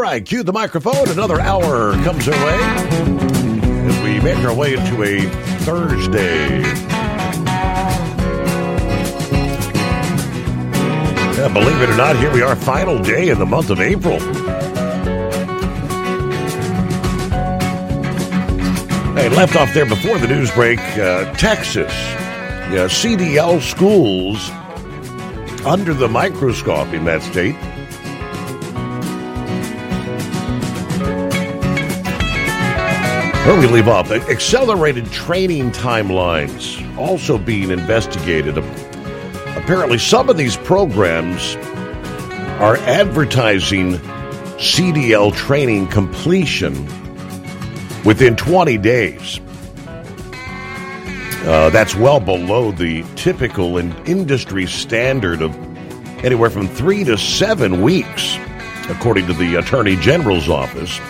right, cue the microphone. Another hour comes our way as we make our way into a Thursday. Yeah, believe it or not, here we are, final day in the month of April. Hey, left off there before the news break, Texas. Yeah, CDL schools under the microscope in that state. Where we leave off, accelerated training timelines also being investigated. Apparently, some of these programs are advertising CDL training completion within 20 days. That's well below the typical and industry standard of anywhere from 3 to 7 weeks, according to the Attorney General's office.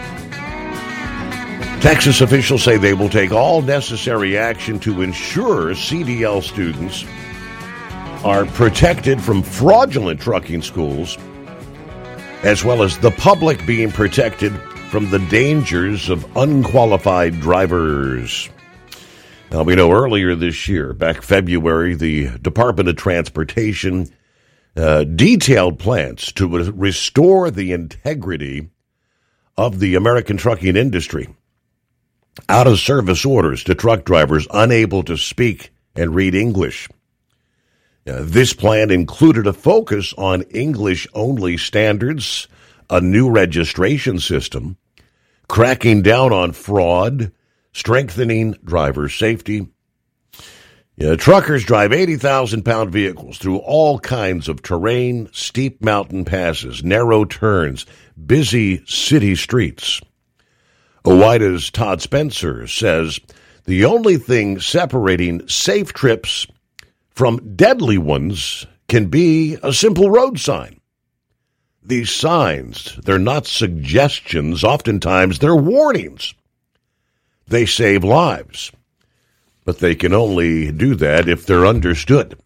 Texas officials say they will take all necessary action to ensure CDL students are protected from fraudulent trucking schools, as well as the public being protected from the dangers of unqualified drivers. Now, we know earlier this year, back February, the Department of Transportation detailed plans to restore the integrity of the American trucking industry. Out-of-service orders to truck drivers unable to speak and read English. This plan included a focus on English-only standards, a new registration system, cracking down on fraud, strengthening driver safety. Truckers drive 80,000-pound vehicles through all kinds of terrain, steep mountain passes, narrow turns, busy city streets. OOIDA's Todd Spencer says the only thing separating safe trips from deadly ones can be a simple road sign. These signs, they're not suggestions. Oftentimes, they're warnings. They save lives, but they can only do that if they're understood.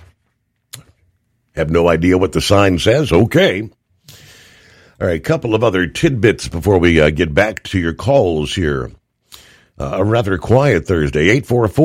Have no idea what the sign says? Okay. All right, a couple of other tidbits before we get back to your calls here. A rather quiet Thursday,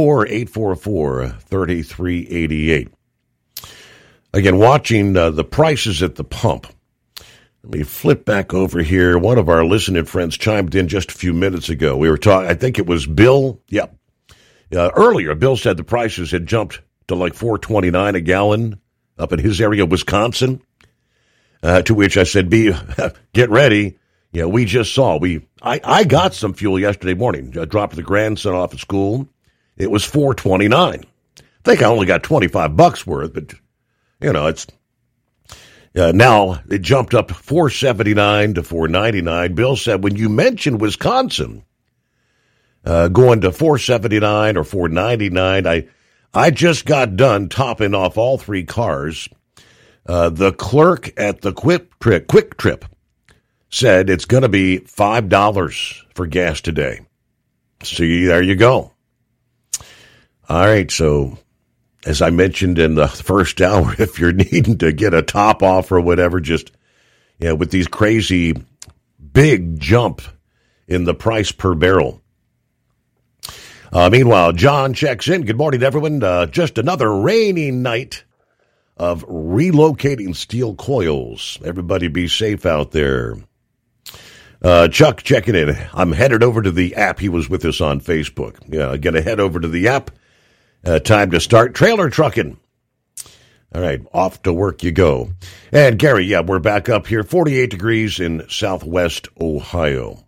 844-844-3388. Again, watching the prices at the pump. Let me flip back over here. One of our listening friends chimed in just a few minutes ago. We were talking, I think it was Bill. Yep. Earlier, Bill said the prices had jumped to like $4.29 a gallon up in his area, Wisconsin. To which I said, get ready. We just saw. I got some fuel yesterday morning. I dropped the grandson off at school. It was $4.29. I think I only got $25 worth, but, it's now it jumped up $4.79 to $4.99. Bill said, when you mentioned Wisconsin going to $4.79 or $4.99, I just got done topping off all three cars. The clerk at the Quick Trip said it's going to be $5 for gas today. See, there you go. All right, so as I mentioned in the first hour, if you're needing to get a top off or whatever, just with these crazy big jump in the price per barrel. Meanwhile, John checks in. Good morning, everyone. Just another rainy night of relocating steel coils. Everybody be safe out there. Chuck checking in. I'm headed over to the app. He was with us on Facebook. Yeah, going to head over to the app. Time to start trailer trucking. All right, off to work you go. And Gary, we're back up here. 48 degrees in southwest Ohio.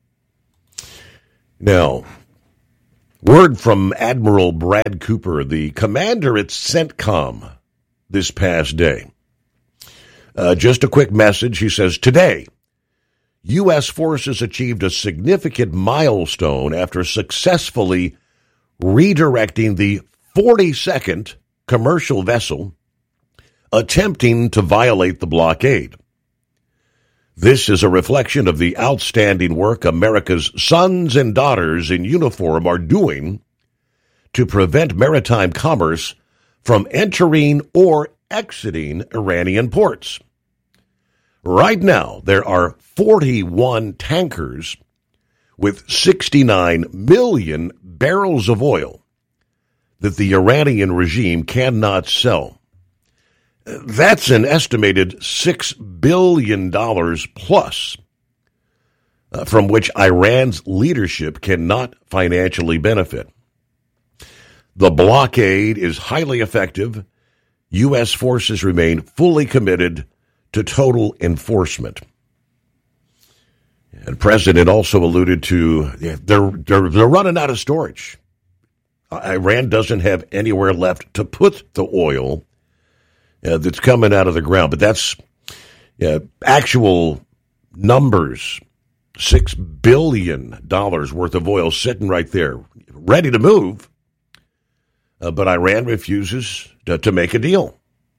Now, word from Admiral Brad Cooper, the commander at CENTCOM, this past day. Just a quick message. He says, today, U.S. forces achieved a significant milestone after successfully redirecting the 42nd commercial vessel attempting to violate the blockade. This is a reflection of the outstanding work America's sons and daughters in uniform are doing to prevent maritime commerce from entering or exiting Iranian ports. Right now, there are 41 tankers with 69 million barrels of oil that the Iranian regime cannot sell. That's an estimated $6 billion plus, from which Iran's leadership cannot financially benefit. The blockade is highly effective. U.S. forces remain fully committed to total enforcement. And the president also alluded to they're running out of storage. Iran doesn't have anywhere left to put the oil that's coming out of the ground. But that's actual numbers, $6 billion worth of oil sitting right there, ready to move. But Iran refuses to make a deal.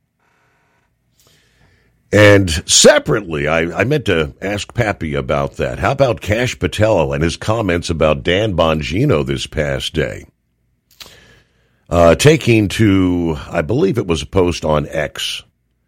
And separately, I meant to ask Pappy about that. How about Kash Patel and his comments about Dan Bongino this past day? Taking to, I believe it was a post on X.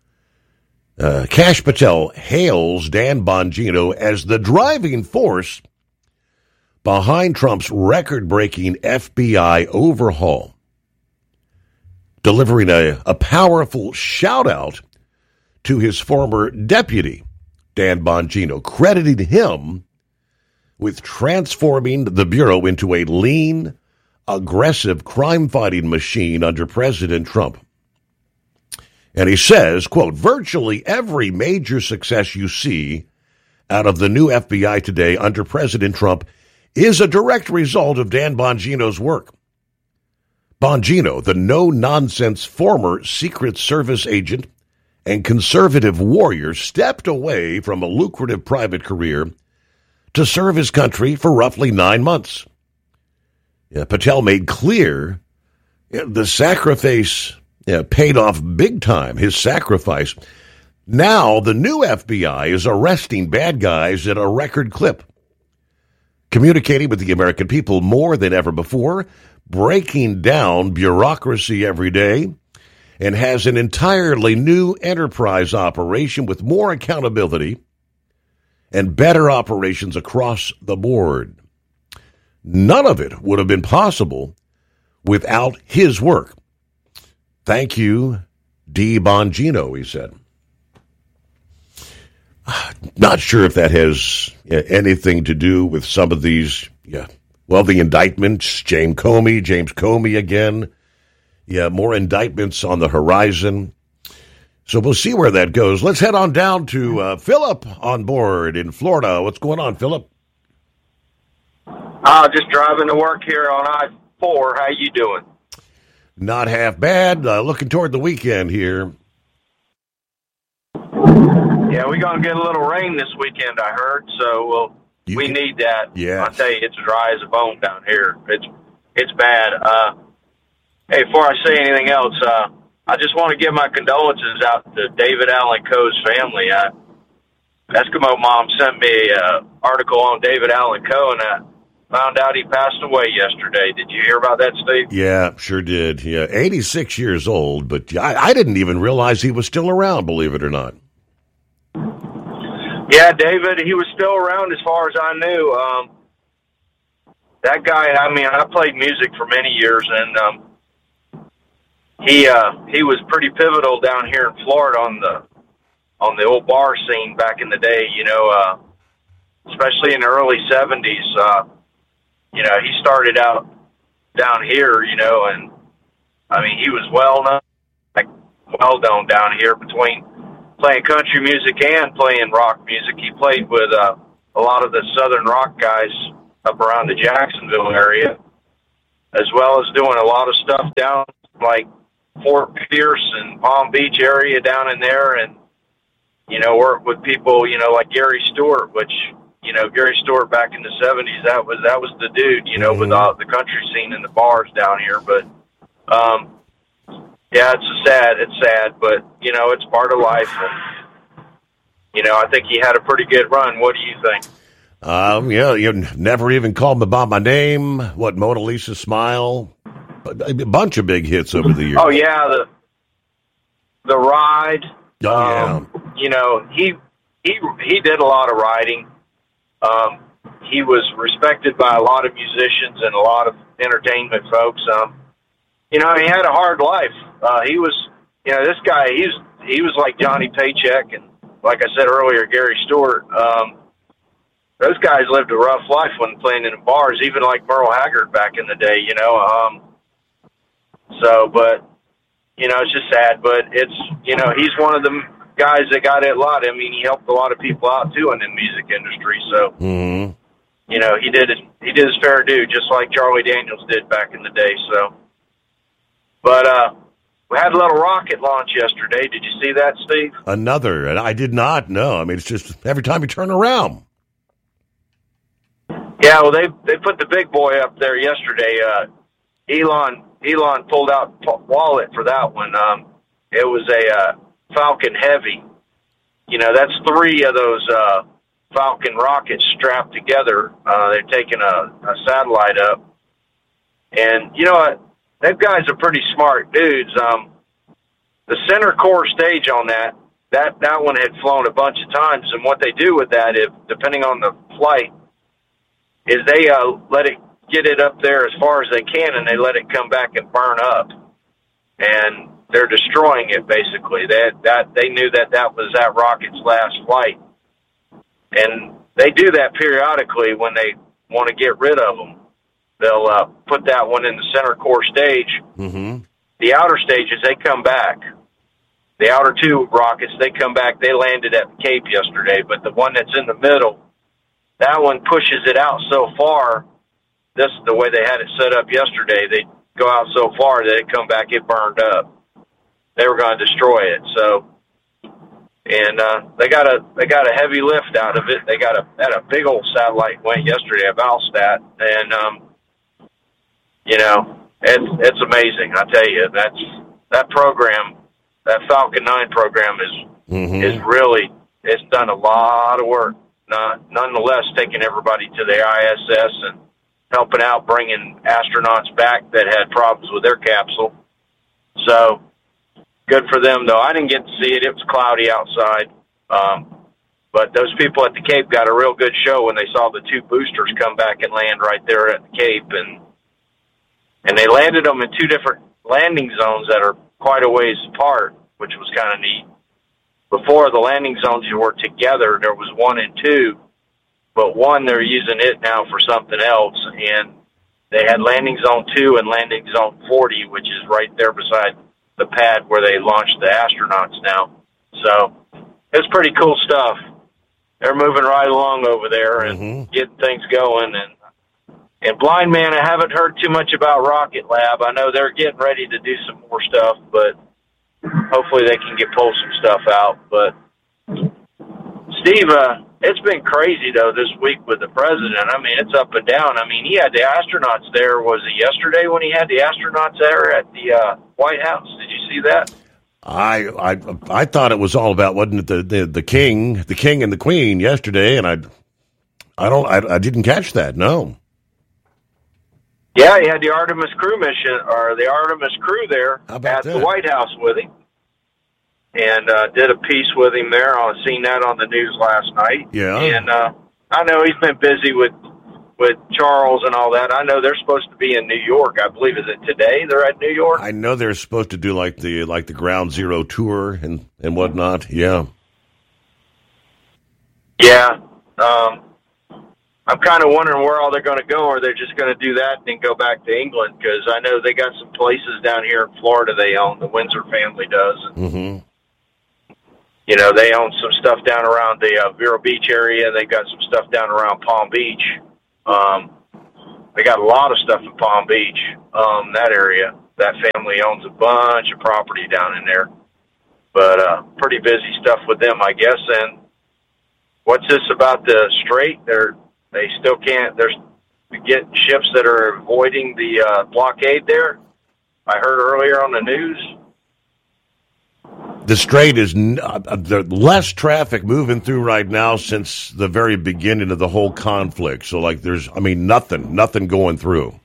Kash Patel hails Dan Bongino as the driving force behind Trump's record-breaking FBI overhaul, delivering a powerful shout-out to his former deputy, Dan Bongino, crediting him with transforming the Bureau into a lean, aggressive crime-fighting machine under President Trump. And he says, quote, virtually every major success you see out of the new FBI today under President Trump is a direct result of Dan Bongino's work. Bongino, the no-nonsense former Secret Service agent and conservative warrior, stepped away from a lucrative private career to serve his country for roughly 9 months. Patel made clear the sacrifice paid off big time, his sacrifice. Now the new FBI is arresting bad guys at a record clip, communicating with the American people more than ever before, breaking down bureaucracy every day, and has an entirely new enterprise operation with more accountability and better operations across the board. None of it would have been possible without his work. Thank you, D. Bongino, he said. Not sure if that has anything to do with some of these, the indictments, James Comey again. More indictments on the horizon. So we'll see where that goes. Let's head on down to Philip on board in Florida. What's going on, Philip? Just driving to work here on I-4. How you doing? Not half bad. Looking toward the weekend here. Yeah, we're going to get a little rain this weekend, I heard. So we need that. Yeah. I'll tell you, it's dry as a bone down here. It's bad. Hey, before I say anything else, I just want to give my condolences out to David Allen Coe's family. Eskimo Mom sent me an article on David Allen Coe, and I found out he passed away yesterday. Did you hear about that, Steve? Yeah, sure did. 86 years old, but I didn't even realize he was still around, believe it or not. Yeah, David, he was still around as far as I knew. That guy, I played music for many years, and he was pretty pivotal down here in Florida on the old bar scene back in the day, especially in the early 70s. He started out down here, and he was well known down here between playing country music and playing rock music. He played with a lot of the Southern rock guys up around the Jacksonville area, as well as doing a lot of stuff down like Fort Pierce and Palm Beach area down in there, and work with people like Gary Stewart, which Gary Stewart back in the 70s, that was the dude, Mm-hmm. with all the country scene in the bars down here. But it's sad, but it's part of life, and I think he had a pretty good run. What do you think? You never even called him by my name. What, Mona Lisa Smile? A bunch of big hits over the years. Oh yeah, the Ride. Oh yeah. he did a lot of writing. He was respected by a lot of musicians and a lot of entertainment folks. He had a hard life. He was, this guy, he was like Johnny Paycheck, and like I said earlier, Gary Stewart. Those guys lived a rough life when playing in the bars, even like Merle Haggard back in the day, but, it's just sad. But it's, he's one of the guys that got it a lot. I mean, he helped a lot of people out, too, in the music industry. So, he did his fair due, just like Charlie Daniels did back in the day. So, but we had a little rocket launch yesterday. Did you see that, Steve? Another, and I did not know. I mean, it's just every time you turn around. Yeah, well, they put the big boy up there yesterday. Elon pulled out wallet for that one. It was a Falcon Heavy. That's 3 of those Falcon rockets strapped together. They're taking a satellite up. And you know what? Them guys are pretty smart dudes. The center core stage on that one had flown a bunch of times. And what they do with that, depending on the flight, is they let it get it up there as far as they can, and they let it come back and burn up. And they're destroying it, basically. They knew that was that rocket's last flight. And they do that periodically when they want to get rid of them. They'll put that one in the center core stage. Mm-hmm. The outer stages, they come back. The outer 2 rockets, they come back. They landed at the Cape yesterday, but the one that's in the middle, that one pushes it out so far. This is the way they had it set up yesterday. They go out so far that it come back, it burned up. They were going to destroy it. So, and they got a heavy lift out of it. They had a big old satellite went yesterday, a Valstat, and it's amazing. I tell you, that program, that Falcon 9 program is really, it's done a lot of work. Nonetheless, taking everybody to the ISS and helping out, bringing astronauts back that had problems with their capsule. So, good for them, though. I didn't get to see it. It was cloudy outside. But those people at the Cape got a real good show when they saw the 2 boosters come back and land right there at the Cape. And they landed them in 2 different landing zones that are quite a ways apart, which was kind of neat. Before, the landing zones were together. There was 1 and 2. But 1, they're using it now for something else. And they had landing zone 2 and landing zone 40, which is right there beside the pad where they launched the astronauts now. So it's pretty cool stuff. They're moving right along over there and getting things going. And Blind Man, I haven't heard too much about Rocket Lab. I know they're getting ready to do some more stuff, but hopefully they can pull some stuff out. But Steve, it's been crazy though this week with the president. I mean, it's up and down. I mean, he had the astronauts there. Was it yesterday when he had the astronauts there at the White House? Did you see that? I thought it was all about, wasn't it, the king and the queen yesterday? And I didn't catch that. No. Yeah, he had the Artemis crew mission, or the Artemis crew there at the White House with him. And did a piece with him there. I seen that on the news last night. Yeah. And I know he's been busy with Charles and all that. I know they're supposed to be in New York. I believe, is it today they're at New York? I know they're supposed to do like the Ground Zero tour and whatnot. Yeah. Yeah. I'm kind of wondering where all they're going to go, or they're just going to do that and then go back to England, because I know they got some places down here in Florida they own. The Windsor family does. Mm-hmm. They own some stuff down around the Vero Beach area. They got some stuff down around Palm Beach. They got a lot of stuff in Palm Beach, that area. That family owns a bunch of property down in there. But pretty busy stuff with them, I guess. And what's this about the Strait? They still can't. There's getting ships that are avoiding the blockade there. I heard earlier on the news. The Strait is the less traffic moving through right now since the very beginning of the whole conflict. So, there's nothing going through.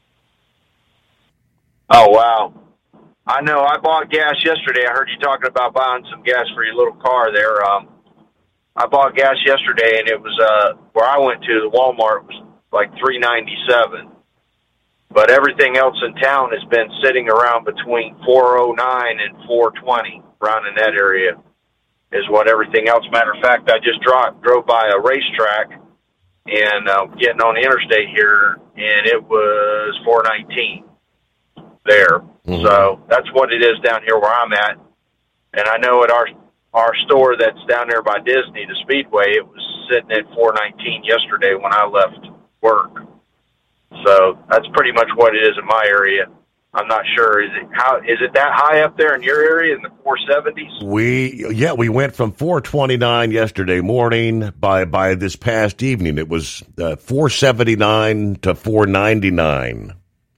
Oh, wow. I know. I bought gas yesterday. I heard you talking about buying some gas for your little car there. I bought gas yesterday, and it was where I went to, the Walmart, was like $3.97. But everything else in town has been sitting around between $4.09 and $4.20, around in that area is what everything else. Matter of fact, I just drove by a racetrack and getting on the interstate here, and it was $4.19 there. Mm-hmm. So that's what it is down here where I'm at. And I know at our store that's down there by Disney, the Speedway, it was sitting at $4.19 yesterday when I left work. So that's pretty much what it is in my area. I'm not sure. Is it that high up there in your area in the 470s? We went from 429 yesterday morning. By this past evening, it was 479 to 499.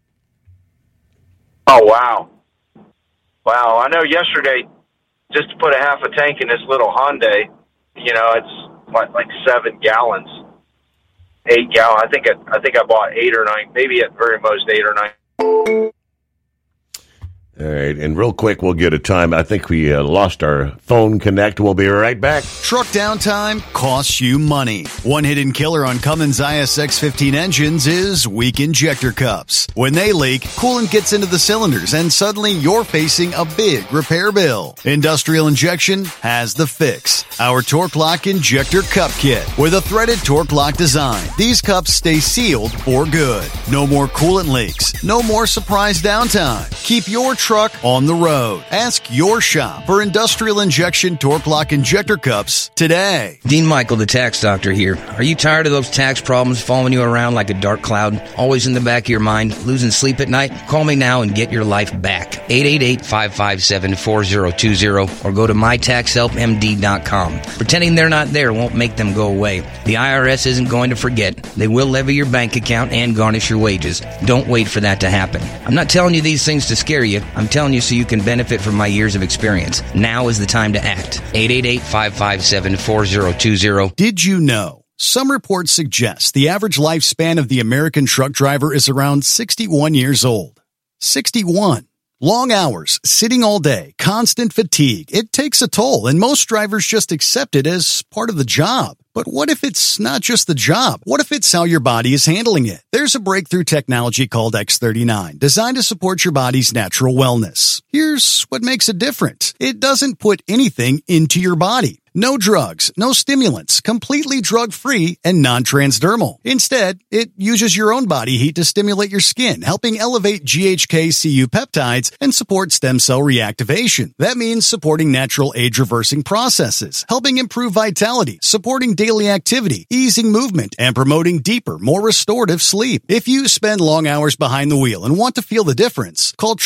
Oh, wow. Wow. I know yesterday, just to put a half a tank in this little Hyundai, it's like 7 gallons. 8 gallons. I think I bought 8 or 9, maybe at very most 8 or 9. All right, and real quick, we'll get a time. I think we lost our phone connect. We'll be right back. Truck downtime costs you money. One hidden killer on Cummins ISX-15 engines is weak injector cups. When they leak, coolant gets into the cylinders, and suddenly you're facing a big repair bill. Industrial Injection has the fix. Our Torque Lock Injector Cup Kit with a threaded Torque Lock design. These cups stay sealed for good. No more coolant leaks. No more surprise downtime. Keep your truck on the road. Ask your shop for Industrial Injection Torque Lock Injector Cups today. Dean Michael, the tax doctor here. Are you tired of those tax problems following you around like a dark cloud? Always in the back of your mind? Losing sleep at night? Call me now and get your life back. 888-557-4020 or go to mytaxhelpmd.com. Pretending they're not there won't make them go away. The IRS isn't going to forget. They will levy your bank account and garnish your wages. Don't wait for that to happen. I'm not telling you these things to scare you. I'm telling you so you can benefit from my years of experience. Now is the time to act. 888-557-4020. Did you know? Some reports suggest the average lifespan of the American truck driver is around 61 years old. 61. Long hours, sitting all day, constant fatigue. It takes a toll, and most drivers just accept it as part of the job. But what if it's not just the job? What if it's how your body is handling it? There's a breakthrough technology called X39, designed to support your body's natural wellness. Here's what makes it different. It doesn't put anything into your body. No drugs, no stimulants, completely drug-free and non-transdermal. Instead, it uses your own body heat to stimulate your skin, helping elevate GHK-Cu peptides and support stem cell reactivation. That means supporting natural age-reversing processes, helping improve vitality, supporting daily activity, easing movement, and promoting deeper, more restorative sleep. If you spend long hours behind the wheel and want to feel the difference, call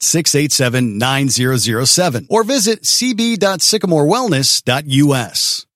888-687-9007 or visit cb.sycamorewellness.us.